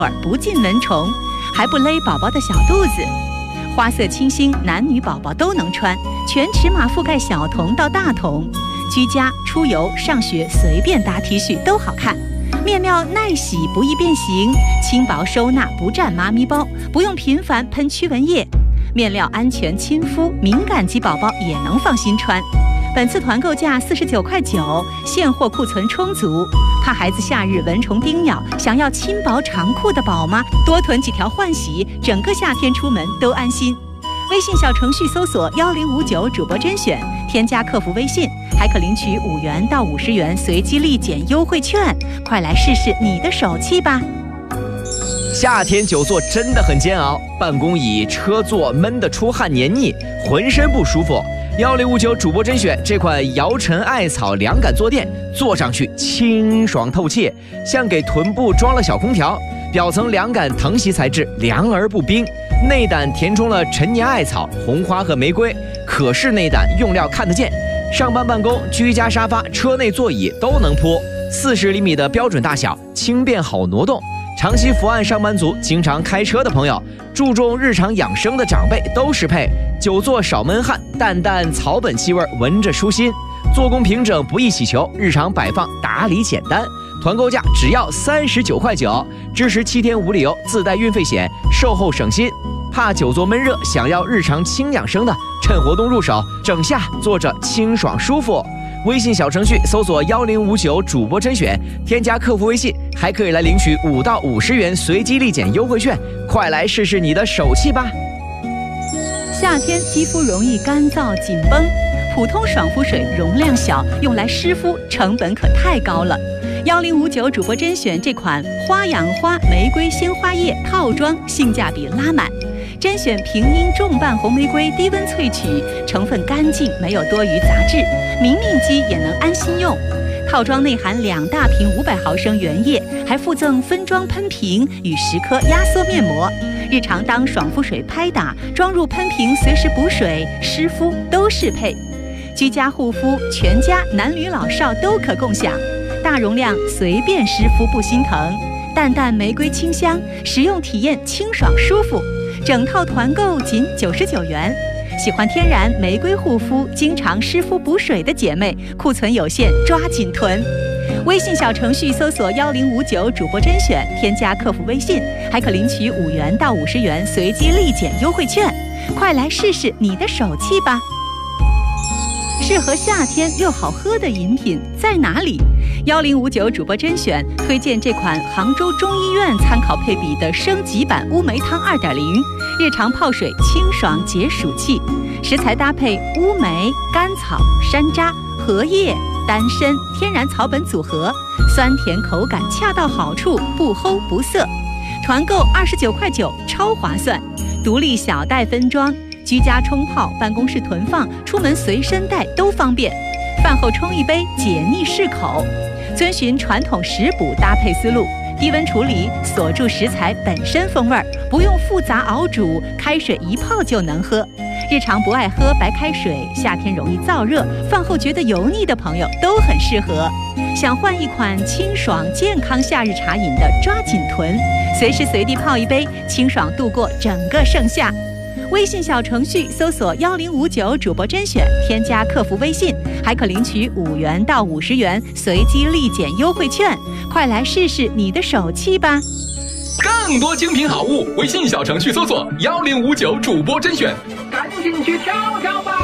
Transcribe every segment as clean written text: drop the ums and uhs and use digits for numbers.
不进蚊虫，还不勒宝宝的小肚子。花色清新，男女宝宝都能穿，全尺码覆盖小童到大童，居家、出游、上学随便搭 T 恤都好看。面料耐洗，不易变形，轻薄收纳，不占妈咪包，不用频繁喷驱蚊液。面料安全亲肤，敏感肌宝宝也能放心穿。本次团购价49.9块，现货库存充足。怕孩子夏日蚊虫叮咬，想要轻薄长裤的宝妈，多囤几条换洗，整个夏天出门都安心。微信小程序搜索1059主播甄选，添加客服微信，还可领取5元到50元随机立减优惠券，快来试试你的手气吧！ 夏天久坐真的很煎熬，办公椅、车座闷得出汗黏腻，浑身不舒服。1059主播甄选这款摇尘艾草凉感坐垫，坐上去清爽透气，像给臀部装了小空调。表层凉感藤席材质，凉而不冰，内胆填充了陈年艾草、红花和玫瑰，可视内胆用料看得见。上班办公、居家沙发、车内座椅都能铺，40厘米的标准大小，轻便好挪动。长期伏案上班族、经常开车的朋友、注重日常养生的长辈都适配。久坐少闷汗，淡淡草本气味，闻着舒心。做工平整，不易洗球，日常摆放打理简单。团购价只要39.9块，支持7天无理由，自带运费险，售后省心。怕久坐闷热，想要日常轻养生的，趁活动入手，整下坐着清爽舒服。微信小程序搜索1059主播甄选，添加客服微信，还可以来领取5到50元随机立减优惠券，快来试试你的手气吧！ 夏天肌肤容易干燥紧绷，普通爽肤水容量小，用来湿敷成本可太高了。1059主播甄选这款花养花玫瑰鲜花液套装，性价比拉满。甄选平阴重瓣红玫瑰低温萃取，成分干净，没有多余杂质，明明肌也能安心用。套装内含2大瓶500毫升原液，还附赠分装喷瓶与10颗压缩面膜。日常当爽肤水拍打，装入喷瓶随时补水湿敷都适配。居家护肤，全家男女老少都可共享。大容量随便湿敷不心疼，淡淡玫瑰清香，使用体验清爽舒服。整套团购仅99元。喜欢天然玫瑰护肤，经常湿敷补水的姐妹，库存有限，抓紧囤。微信小程序搜索1059主播甄选，添加客服微信，还可领取5元到50元随机立减优惠券，快来试试你的手气吧！适合夏天又好喝的饮品在哪里？1059主播甄选推荐这款杭州中医院参考配比的升级版乌梅汤2.0，日常泡水清爽解暑气，食材搭配乌梅、甘草、山楂、荷叶、丹参天然草本组合，酸甜口感恰到好处，不齁不涩。团购29.9块，超划算，独立小袋分装，居家冲泡、办公室囤放、出门随身带都方便。饭后冲一杯，解腻适口。遵循传统食补搭配思路，低温处理，锁住食材本身风味，不用复杂熬煮，开水一泡就能喝。日常不爱喝白开水，夏天容易燥热，饭后觉得油腻的朋友都很适合。想换一款清爽健康夏日茶饮的，抓紧囤，随时随地泡一杯，清爽度过整个盛夏。微信小程序搜索1059主播甄选，添加客服微信，还可领取5元到50元随机立减优惠券，快来试试你的手气吧！ 更多精品好物，微信小程序搜索1059主播甄选，赶紧去挑挑吧！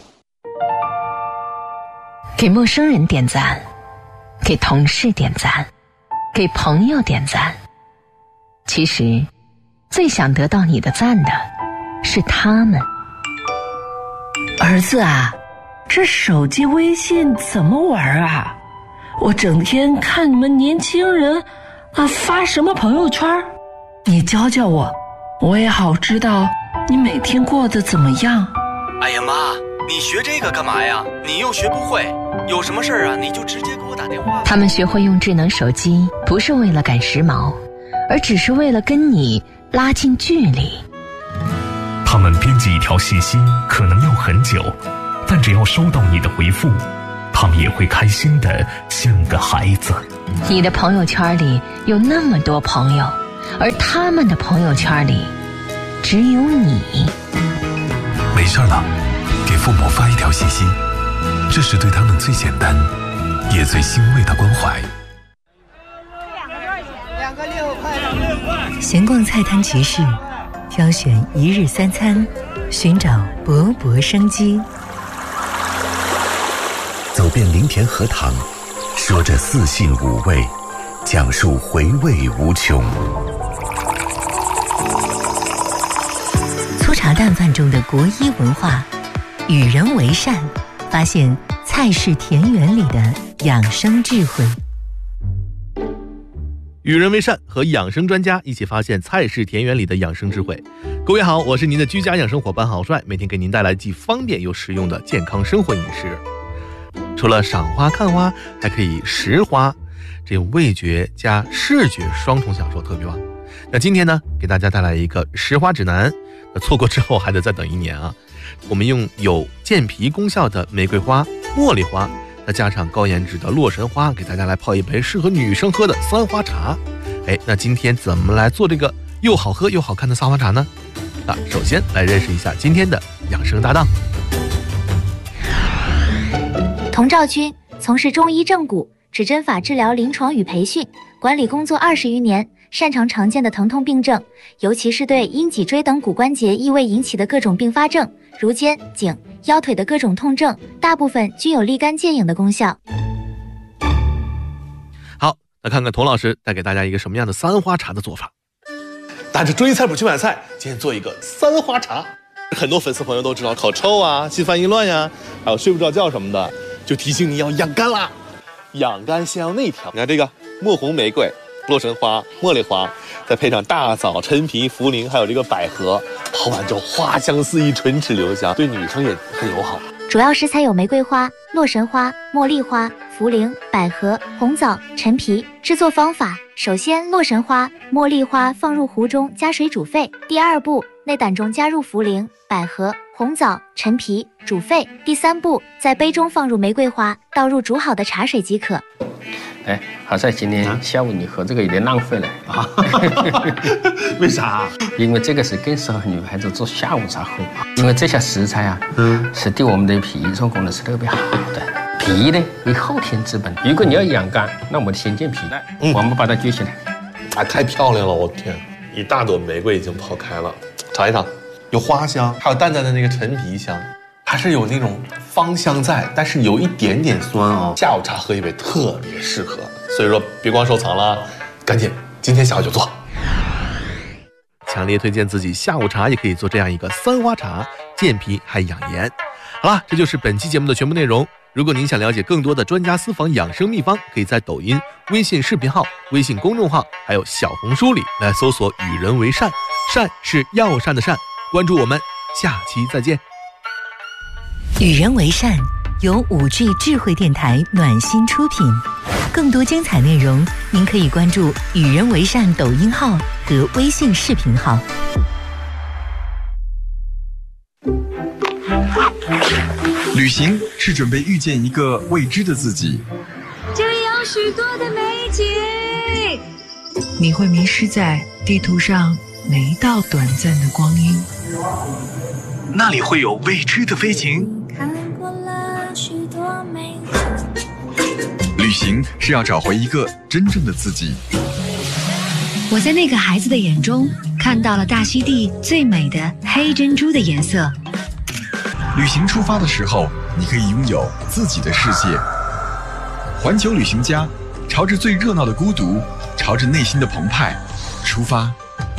给陌生人点赞，给同事点赞，给朋友点赞。其实，最想得到你的赞的是他们。 儿子啊，这手机微信怎么玩啊？我整天看你们年轻人发什么朋友圈，你教教我，我也好知道你每天过得怎么样。 哎呀妈，你学这个干嘛呀？你又学不会，有什么事啊你就直接给我打电话。 他们学会用智能手机，不是为了赶时髦，而只是为了跟你拉近距离。 他们编辑一条信息可能要很久，但只要收到你的回复，他们也会开心的像个孩子。 你的朋友圈里有那么多朋友， 而他们的朋友圈里只有你。 没事了，给父母发一条信息，这是对他们最简单也最欣慰的关怀。 2个6块。 闲逛菜摊集市，挑选一日三餐，寻找勃勃生机。 走遍林田荷塘，说着4性5味，讲述回味无穷。 粗茶淡饭中的国医文化，与人为善，发现菜市田园里的养生智慧。 与人为善和养生专家一起发现菜市田园里的养生智慧。各位好，我是您的居家养生伙伴郝帅，每天给您带来既方便又实用的健康生活饮食。除了赏花看花，还可以食花，这种味觉加视觉双重享受特别棒。那今天呢，给大家带来一个食花指南，那错过之后还得再等1年啊。我们用有健脾功效的玫瑰花、茉莉花，再加上高颜值的洛神花，给大家来泡一杯适合女生喝的3花茶。那今天怎么来做这个又好喝又好看的3花茶呢？首先来认识一下今天的养生搭档。 童兆军从事中医正骨、指针法治疗临床与培训管理工作20余年，擅长常见的疼痛病症，尤其是对因脊椎等骨关节异位引起的各种并发症，如肩、颈、腰腿的各种痛症，大部分均有立竿见影的功效。 好，那看看童老师带给大家一个什么样的3花茶的做法。 带着专业菜谱去买菜，今天做一个3花茶。很多粉丝朋友都知道口臭啊、心烦意乱呀，还有睡不着觉什么的，就提醒你要养肝啦。养肝先要内调，你看这个墨红玫瑰、洛神花、茉莉花，再配上大枣、陈皮、茯苓，还有这个百合，泡完之后花香四溢，唇齿留香，对女生也很友好。 主要食材有玫瑰花、洛神花、茉莉花、茯苓、百合、红枣、陈皮。制作方法：首先，洛神花、茉莉花放入壶中加水煮沸。第2步，内胆中加入茯苓、百合、红枣、陈皮煮沸。第3步，在杯中放入玫瑰花，倒入煮好的茶水即可。 好在今天下午你喝这个有点浪费了啊！ 为啥？ 因为这个是更适合女孩子做下午茶喝，因为这些食材啊，是对我们的脾肾功能是特别好的。脾呢为后天之本，如果你要养肝，那我们先健脾。我们把它举起来。 太漂亮了，我天！一大朵玫瑰已经泡开了，尝一尝，有花香，还有淡淡的那个陈皮香。还是有那种芳香在，但是有一点点酸哦。下午茶喝一杯特别适合，所以说别光收藏了，赶紧今天下午就做。 强烈推荐自己下午茶也可以做这样一个3花茶，健脾还养颜。好了，这就是本期节目的全部内容。如果您想了解更多的专家私房养生秘方，可以在抖音、微信视频号、微信公众号还有小红书里来搜索与人为善，善是药膳的善。关注我们，下期再见。 与人为善由5G 智慧电台暖心出品，更多精彩内容您可以关注与人为善抖音号和微信视频号。 旅行是准备遇见一个未知的自己， 这里有许多的美景， 你会迷失在地图上每一道短暂的光阴， 那里会有未知的飞行。旅行是要找回一个真正的自己。 我在那个孩子的眼中看到了大溪地最美的黑珍珠的颜色。 旅行出发的时候，你可以拥有自己的世界。环球旅行家，朝着最热闹的孤独，朝着内心的澎湃出发。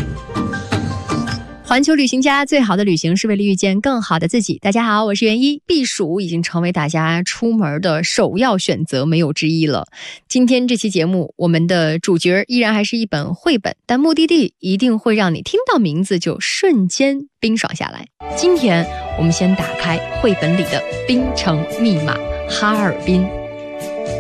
环球旅行家，最好的旅行是为了遇见更好的自己。大家好，我是袁一。避暑已经成为大家出门的首要选择，没有之一了。今天这期节目，我们的主角依然还是一本绘本，但目的地一定会让你听到名字就瞬间冰爽下来。今天我们先打开绘本里的冰城密码——哈尔滨。